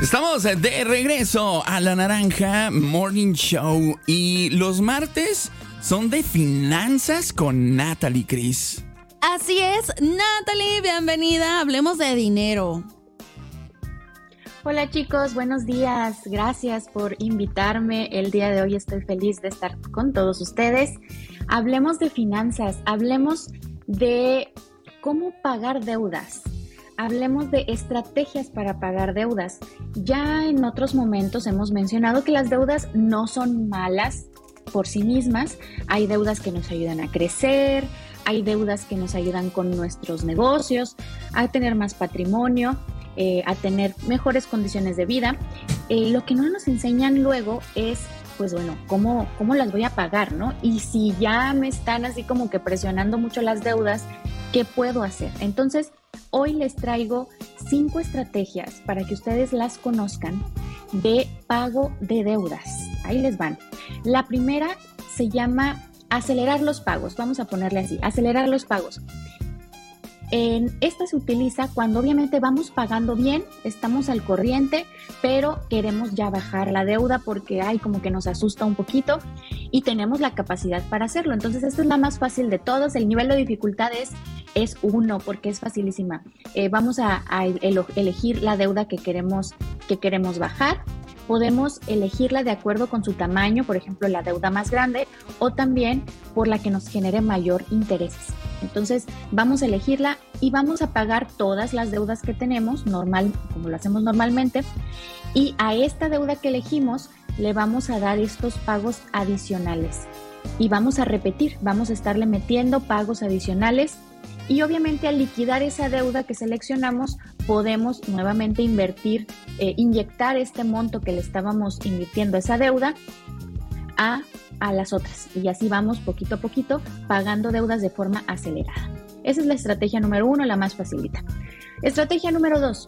Estamos de regreso a La Naranja Morning Show y los martes son de finanzas con Natalie Cris. Así es, Natalie, bienvenida. Hablemos de dinero. Hola chicos, buenos días. Gracias por invitarme. El día de hoy estoy feliz de estar con todos ustedes. Hablemos de finanzas, hablemos de cómo pagar deudas. Hablemos de estrategias para pagar deudas. Ya en otros momentos hemos mencionado que las deudas no son malas por sí mismas. Hay deudas que nos ayudan a crecer, hay deudas que nos ayudan con nuestros negocios, a tener más patrimonio, a tener mejores condiciones de vida. Lo que no nos enseñan luego es, pues bueno, cómo las voy a pagar, ¿no? Y si ya me están así como que presionando mucho las deudas, ¿qué puedo hacer? Entonces, hoy les traigo 5 estrategias para que ustedes las conozcan de pago de deudas. Ahí les van. La primera se llama acelerar los pagos. Vamos a ponerle así, acelerar los pagos. Esta se utiliza cuando obviamente vamos pagando bien, estamos al corriente, pero queremos ya bajar la deuda porque como que nos asusta un poquito y tenemos la capacidad para hacerlo. Entonces esta es la más fácil de todos. El nivel de dificultad es 1 porque es facilísima. Vamos a elegir la deuda que queremos bajar. Podemos elegirla de acuerdo con su tamaño, por ejemplo, la deuda más grande o también por la que nos genere mayor intereses. Entonces, vamos a elegirla y vamos a pagar todas las deudas que tenemos, como lo hacemos normalmente, y a esta deuda que elegimos le vamos a dar estos pagos adicionales y vamos a repetir, vamos a estarle metiendo pagos adicionales. Y obviamente al liquidar esa deuda que seleccionamos, podemos nuevamente inyectar este monto que le estábamos invirtiendo a esa deuda a las otras. Y así vamos poquito a poquito pagando deudas de forma acelerada. Esa es la estrategia número 1, la más facilita. Estrategia número 2.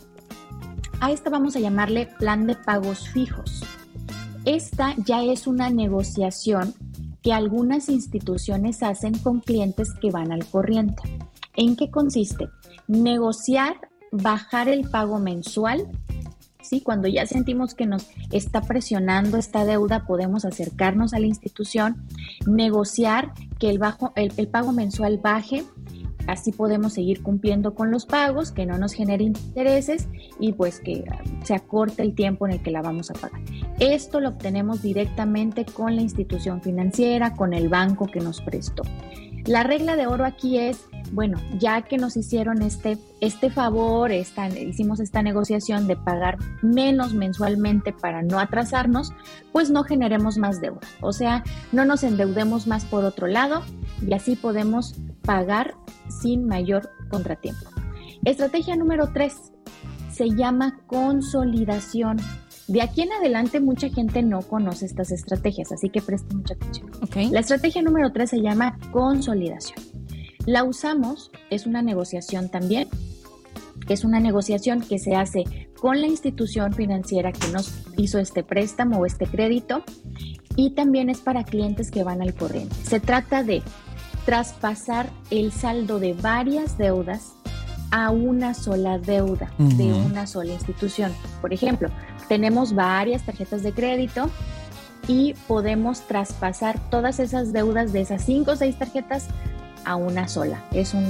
A esta vamos a llamarle plan de pagos fijos. Esta ya es una negociación que algunas instituciones hacen con clientes que van al corriente. ¿En qué consiste? Negociar, bajar el pago mensual. ¿Sí? Cuando ya sentimos que nos está presionando esta deuda, podemos acercarnos a la institución, negociar que el pago mensual baje. Así podemos seguir cumpliendo con los pagos, que no nos genere intereses y pues que se acorte el tiempo en el que la vamos a pagar. Esto lo obtenemos directamente con la institución financiera, con el banco que nos prestó. La regla de oro aquí es, bueno, ya que nos hicieron este favor, hicimos esta negociación de pagar menos mensualmente para no atrasarnos, pues no generemos más deuda. O sea, no nos endeudemos más por otro lado y así podemos pagar sin mayor contratiempo. Estrategia número 3 se llama consolidación. De aquí en adelante mucha gente no conoce estas estrategias, así que presten mucha atención. Okay. La estrategia número 3 se llama consolidación. La usamos, es una negociación también, es una negociación que se hace con la institución financiera que nos hizo este préstamo o este crédito y también es para clientes que van al corriente. Se trata de traspasar el saldo de varias deudas a una sola deuda de una sola institución. Por ejemplo, tenemos varias tarjetas de crédito y podemos traspasar todas esas deudas de esas 5 o 6 tarjetas a una sola. Es un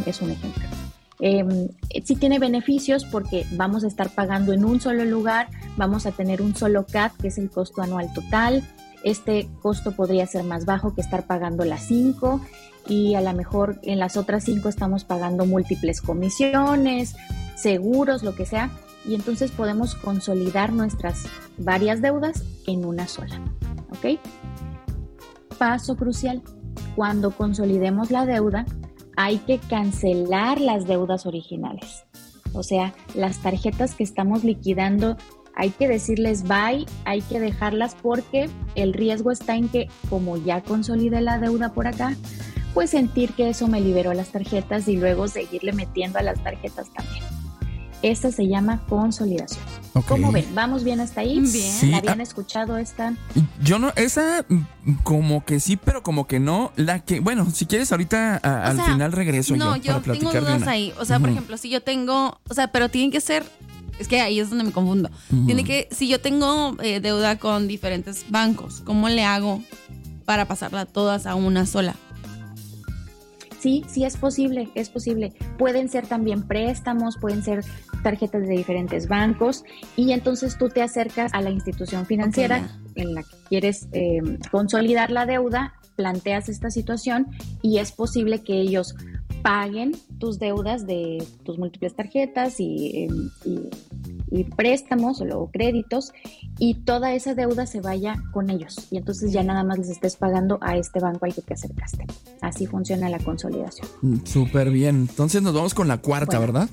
ejemplo. Sí tiene beneficios porque vamos a estar pagando en un solo lugar, vamos a tener un solo CAT, que es el costo anual total. Este costo podría ser más bajo que estar pagando las 5 y a lo mejor en las otras 5 estamos pagando múltiples comisiones, seguros, lo que sea. Y entonces podemos consolidar nuestras varias deudas en una sola. ¿Ok? Paso crucial. Cuando consolidemos la deuda, hay que cancelar las deudas originales. O sea, las tarjetas que estamos liquidando, hay que decirles bye, hay que dejarlas porque el riesgo está en que, como ya consolidé la deuda por acá, pues sentir que eso me liberó las tarjetas y luego seguirle metiendo a las tarjetas también. Esta se llama consolidación. Okay. ¿Cómo ven? ¿Vamos bien hasta ahí? Bien. Sí, ¿Habían escuchado esta? Yo no, esa como que sí, pero como que no. La que, bueno, si quieres ahorita al final regreso no, yo para platicar tengo dudas de una. ahí. O sea, por ejemplo, si yo tengo, o sea, pero tienen que ser Es que ahí es donde me confundo. Tiene que, si yo tengo deuda con diferentes bancos, ¿cómo le hago para pasarla todas a una sola? Sí, sí es posible, es posible. Pueden ser también préstamos, pueden ser tarjetas de diferentes bancos y entonces tú te acercas a la institución financiera en la que quieres consolidar la deuda, planteas esta situación y es posible que ellos paguen tus deudas de tus múltiples tarjetas y préstamos o créditos y toda esa deuda se vaya con ellos y entonces ya nada más les estés pagando a este banco al que te acercaste. Así funciona la consolidación. Súper bien. Entonces nos vamos con la cuarta, ¿verdad?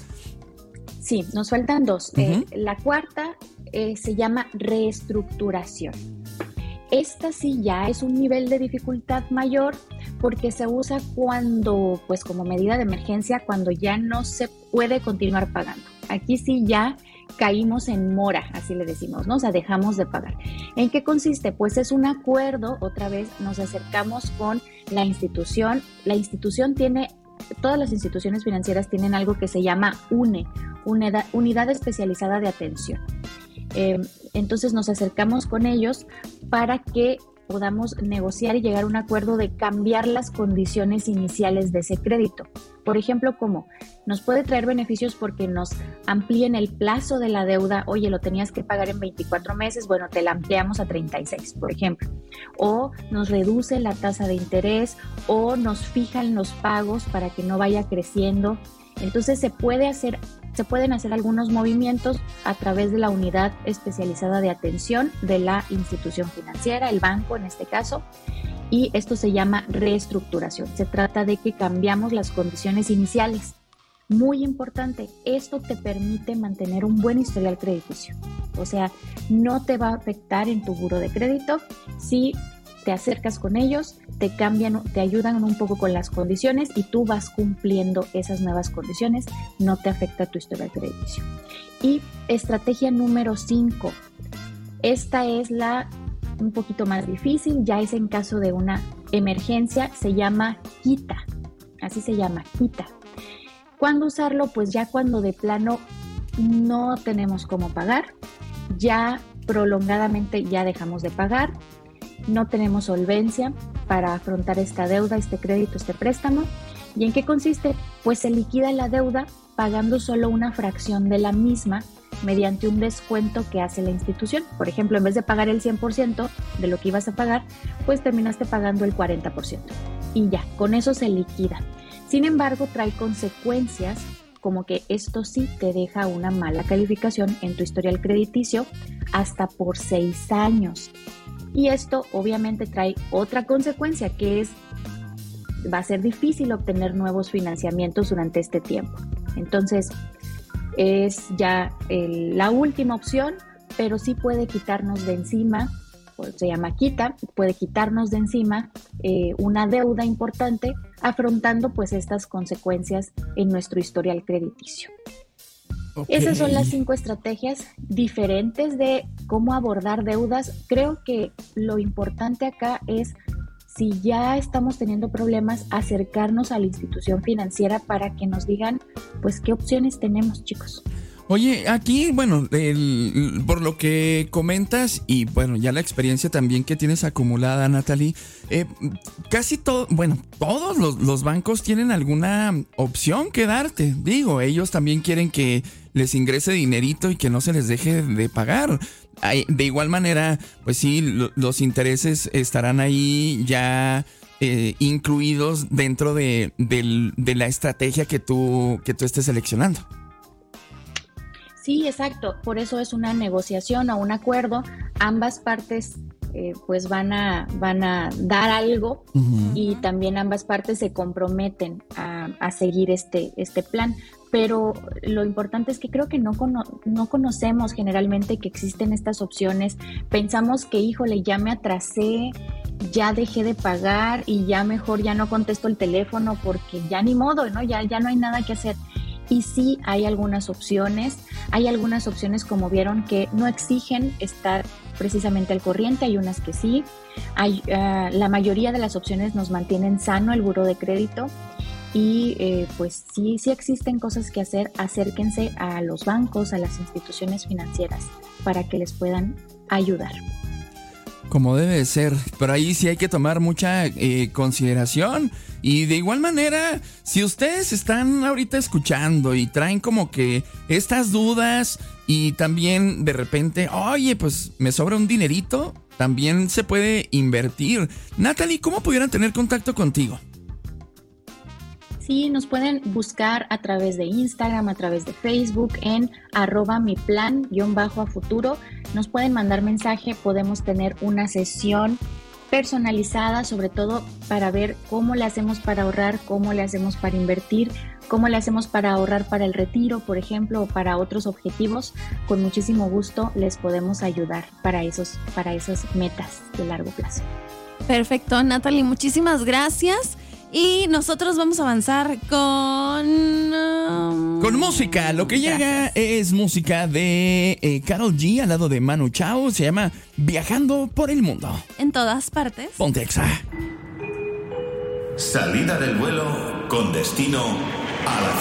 Sí, nos faltan dos. La cuarta se llama reestructuración. Esta sí ya es un nivel de dificultad mayor porque se usa cuando, pues como medida de emergencia, cuando ya no se puede continuar pagando. Aquí sí ya caímos en mora, así le decimos, ¿no? O sea, dejamos de pagar. ¿En qué consiste? Pues es un acuerdo, otra vez nos acercamos con la institución. La institución tiene, todas las instituciones financieras tienen algo que se llama UNE, Unidad Especializada de Atención. Entonces nos acercamos con ellos para que podamos negociar y llegar a un acuerdo de cambiar las condiciones iniciales de ese crédito. Por ejemplo, ¿cómo? Nos puede traer beneficios porque nos amplíen el plazo de la deuda. Oye, lo tenías que pagar en 24 meses, bueno, te la ampliamos a 36, por ejemplo. O nos reduce la tasa de interés o nos fijan los pagos para que no vaya creciendo. Entonces se pueden hacer algunos movimientos a través de la unidad especializada de atención de la institución financiera, el banco en este caso, y esto se llama reestructuración. Se trata de que cambiamos las condiciones iniciales. Muy importante, esto te permite mantener un buen historial crediticio. O sea, no te va a afectar en tu buro de crédito si te acercas con ellos, te cambian, te ayudan un poco con las condiciones y tú vas cumpliendo esas nuevas condiciones, no te afecta tu historial crediticio. Y estrategia número 5, esta es la un poquito más difícil, ya es en caso de una emergencia, se llama quita, así se llama, quita. ¿Cuándo usarlo? Pues ya cuando de plano no tenemos cómo pagar, ya prolongadamente ya dejamos de pagar, no tenemos solvencia para afrontar esta deuda, este crédito, este préstamo. ¿Y en qué consiste? Pues se liquida la deuda pagando solo una fracción de la misma mediante un descuento que hace la institución. Por ejemplo, en vez de pagar el 100% de lo que ibas a pagar, pues terminaste pagando el 40%. Y ya, con eso se liquida. Sin embargo, trae consecuencias como que esto sí te deja una mala calificación en tu historial crediticio hasta por 6 años. Y esto obviamente trae otra consecuencia que es, va a ser difícil obtener nuevos financiamientos durante este tiempo. Entonces, es ya la última opción, pero sí puede quitarnos de encima, se llama quita, puede quitarnos de encima una deuda importante, afrontando pues estas consecuencias en nuestro historial crediticio. Okay. Esas son las 5 estrategias diferentes de cómo abordar deudas. Creo que lo importante acá es, si ya estamos teniendo problemas, acercarnos a la institución financiera para que nos digan, pues, qué opciones tenemos, chicos. Oye, aquí, bueno, por lo que comentas y, bueno, ya la experiencia también que tienes acumulada, Natalie, casi todo, bueno, todos los bancos tienen alguna opción que darte. Digo, ellos también quieren que les ingrese dinerito y que no se les deje de pagar. De igual manera, pues sí, los intereses estarán ahí ya incluidos dentro de la estrategia que tú estés seleccionando. Sí, exacto. Por eso es una negociación o un acuerdo. Ambas partes pues van a dar algo y también ambas partes se comprometen a seguir este plan. Pero lo importante es que creo que no conocemos generalmente que existen estas opciones. Pensamos que, híjole, ya me atrasé, ya dejé de pagar y ya mejor ya no contesto el teléfono porque ya ni modo, ¿no? Ya no hay nada que hacer. Y sí hay algunas opciones como vieron que no exigen estar precisamente al corriente, hay unas que sí, la mayoría de las opciones nos mantienen sano el buró de crédito y pues sí existen cosas que hacer. Acérquense a los bancos, a las instituciones financieras para que les puedan ayudar. Como debe de ser, pero ahí sí hay que tomar mucha consideración. Y de igual manera, si ustedes están ahorita escuchando y traen como que estas dudas y también de repente, oye, pues me sobra un dinerito, también se puede invertir. Natalie, ¿cómo pudieran tener contacto contigo? Sí, nos pueden buscar a través de Instagram, a través de Facebook, en @miplan_a futuro. Nos pueden mandar mensaje, podemos tener una sesión personalizada, sobre todo para ver cómo le hacemos para ahorrar, cómo le hacemos para invertir, cómo le hacemos para ahorrar para el retiro, por ejemplo, o para otros objetivos. Con muchísimo gusto les podemos ayudar para esas metas de largo plazo. Perfecto, Natalie, muchísimas gracias. Y nosotros vamos a avanzar con música. Lo que llega es música de Karol G al lado de Manu Chao. Se llama Viajando por el Mundo. En todas partes. Ponte Exa. Salida del vuelo con destino a la